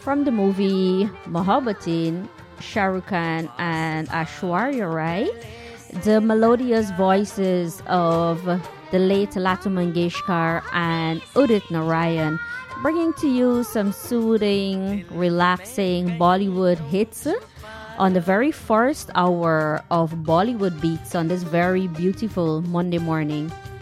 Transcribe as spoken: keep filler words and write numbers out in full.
from the movie Mohabbatin, Shah Rukh Khan and Aishwarya Rai. The melodious voices of the late Lata Mangeshkar and Udit Narayan, bringing to you some soothing, relaxing Bollywood hits on the very first hour of Bollywood Beats on this very beautiful Monday morning.